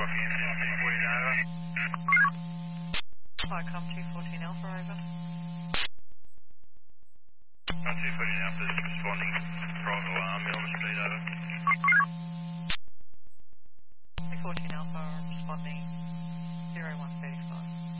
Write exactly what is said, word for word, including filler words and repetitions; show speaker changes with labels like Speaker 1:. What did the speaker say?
Speaker 1: Flycom two fourteen Alpha, over.
Speaker 2: two fourteen Alpha is responding. Private alarm, Melbourne Street, over.
Speaker 1: two fourteen Alpha, responding zero one thirty-five.